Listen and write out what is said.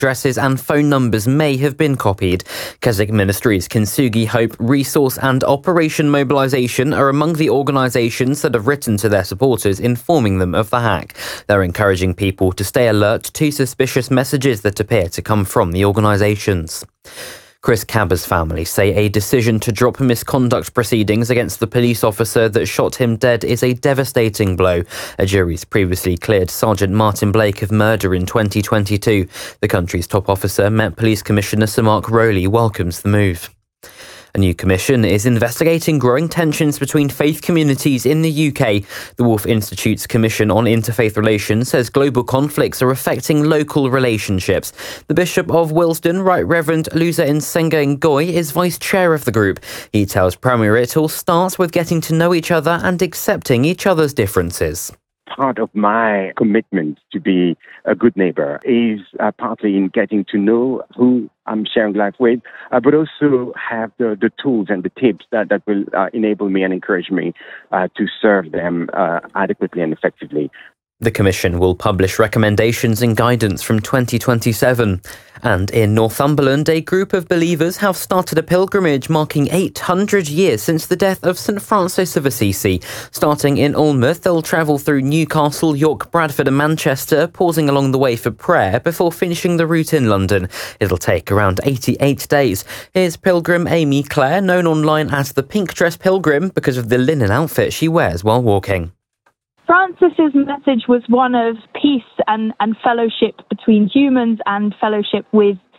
addresses and phone numbers may have been copied. Kazakh ministries Kintsugi Hope, Resource and Operation Mobilization are among the organisations that have written to their supporters informing them of the hack. They're encouraging people to stay alert to suspicious messages that appear to come from the organisations. Chris Cabba's family say a decision to drop misconduct proceedings against the police officer that shot him dead is a devastating blow. A jury's previously cleared Sergeant Martin Blake of murder in 2022. The country's top officer, Met Police Commissioner Sir Mark Rowley, welcomes the move. A new commission is investigating growing tensions between faith communities in the UK. The Wolf Institute's Commission on Interfaith Relations says global conflicts are affecting local relationships. The Bishop of Willesden, Right Reverend Luza Nsenga Ngoy, is vice chair of the group. He tells Premier it all starts with getting to know each other and accepting each other's differences. Part of my commitment to be a good neighbor is partly in getting to know who I'm sharing life with, but also have the tools and the tips that will enable me and encourage me to serve them adequately and effectively. The Commission will publish recommendations and guidance from 2027. And in Northumberland, a group of believers have started a pilgrimage marking 800 years since the death of St Francis of Assisi. Starting in Alnmouth, they'll travel through Newcastle, York, Bradford and Manchester, pausing along the way for prayer before finishing the route in London. It'll take around 88 days. Here's pilgrim Amy Clare, known online as the Pink Dress Pilgrim because of the linen outfit she wears while walking. Francis's message was one of peace and fellowship between humans and fellowship with